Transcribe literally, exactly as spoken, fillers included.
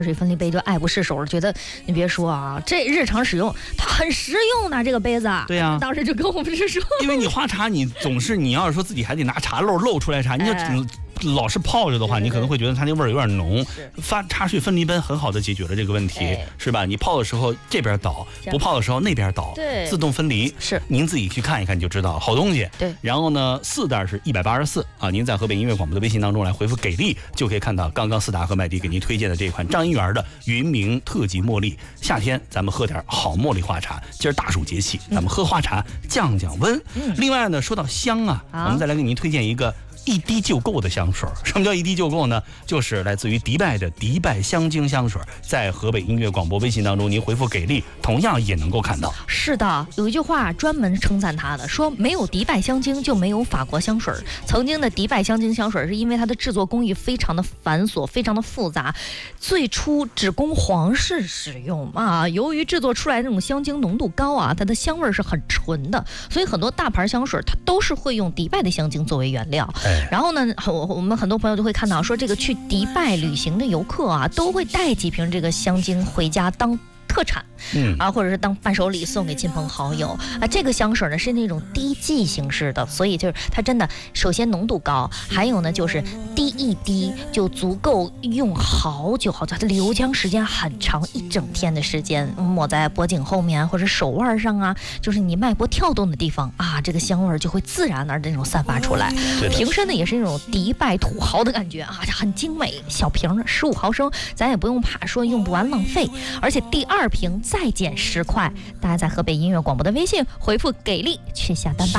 水分离杯就爱不释手了，觉得你别说啊，这日常使用它很实用的这个杯子。 对呀、啊， 当时就跟我们是说， 因为你花茶，你总是你要是说自己还得拿茶漏漏出来茶，你就。哎老是泡着的话，你可能会觉得它那味儿有点浓。发茶水分离杯很好的解决了这个问题，哎、是吧？你泡的时候这边倒，不泡的时候那边倒， 对， 自动分离。 是， 您自己去看一看就知道，好东西。 对。 然后呢，四袋是一百八十四啊。您在河北音乐广播的微信当中来回复给力，就可以看到刚刚四达和麦迪给您推荐的这款张一元的云茗特级茉莉。夏天咱们喝点好茉莉花茶，今儿大暑节气，咱们喝花茶降降温。嗯、另外呢，说到香啊，啊我们再来给您推荐一个。一滴就够的香水，什么叫一滴就够呢？就是来自于迪拜的迪拜香精香水，在河北音乐广播微信当中，您回复给力，同样也能够看到。 是的，有一句话专门称赞它的，说没有迪拜香精就没有法国香水。曾经的迪拜香精香水是因为它的制作工艺非常的繁琐，非常的复杂，最初只供皇室使用啊。由于制作出来那种香精浓度高啊，它的香味是很纯的，所以很多大牌香水它都是会用迪拜的香精作为原料。然后呢，我我们很多朋友就会看到说，这个去迪拜旅行的游客啊，都会带几瓶这个香精回家当特产，嗯啊，或者是当伴手礼送给亲朋好友啊。这个香水呢是那种滴剂形式的，所以就是它真的首先浓度高，还有呢就是滴一滴就足够用好久好久，它留香时间很长，一整天的时间，抹在脖颈后面或者手腕上啊，就是你脉搏跳动的地方啊，这个香味就会自然而那种散发出来。瓶身呢也是那种迪拜土豪的感觉啊，很精美，小瓶十五毫升，咱也不用怕说用不完浪费，而且第二。二瓶再减十块，大家在河北音乐广播的微信回复给力去下单吧。